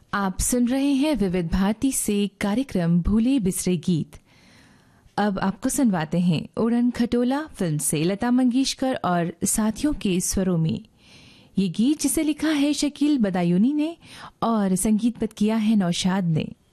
आप सुन रहे हैं विविध भारती से कार्यक्रम भूले बिसरे गीत। अब आपको सुनवाते हैं उड़न खटोला फिल्म से लता मंगेशकर और साथियों के स्वरों में ये गीत, जिसे लिखा है शकील बदायूनी ने और संगीतबद्ध किया है नौशाद ने।